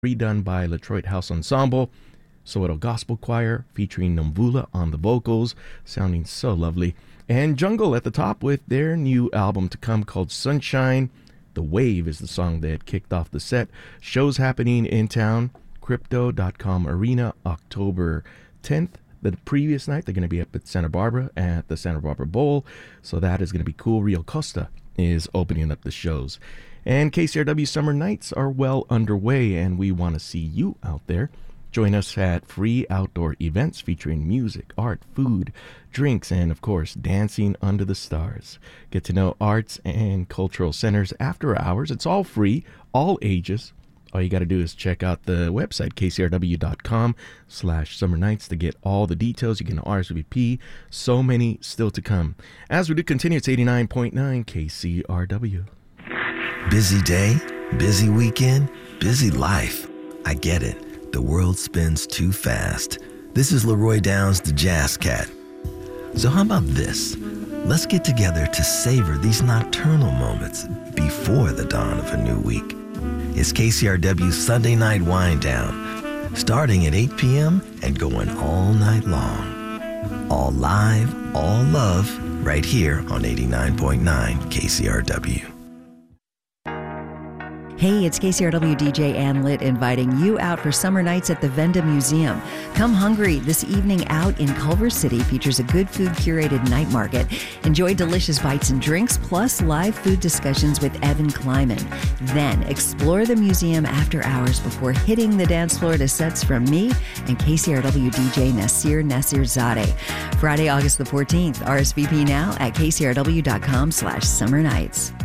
redone by Latroit House Ensemble, Soweto Gospel Choir featuring Nomvula on the vocals, sounding so lovely, and Jungle at the top with their new album to come called Sunshine. The Wave is the song that kicked off the set. Shows happening in town, Crypto.com Arena, October 10th. The previous night, they're going to be up at Santa Barbara at the Santa Barbara Bowl, so that is going to be cool. Rio Costa is opening up the shows. And KCRW Summer Nights are well underway, and we want to see you out there. Join us at free outdoor events featuring music, art, food, drinks, and of course, dancing under the stars. Get to know arts and cultural centers after hours. It's all free, all ages. All you got to do is check out the website, kcrw.com/summer nights, to get all the details. You can RSVP. So many still to come. As we do continue, it's 89.9 KCRW. Busy day, busy weekend, busy life. I get it. The world spins too fast. This is Leroy Downs, the Jazz Cat. So how about this? Let's get together to savor these nocturnal moments before the dawn of a new week. It's KCRW's Sunday Night Wind Down, starting at 8 p.m. and going all night long. All live, all love, right here on 89.9 KCRW. Hey, it's KCRW DJ Ann Litt inviting you out for summer nights at the Venda Museum. Come hungry. This evening out in Culver City features a good food curated night market. Enjoy delicious bites and drinks, plus live food discussions with Evan Kleiman. Then explore the museum after hours before hitting the dance floor to sets from me and KCRW DJ Nasir Nasirzadeh. Friday, August the 14th. RSVP now at kcrw.com/summer nights.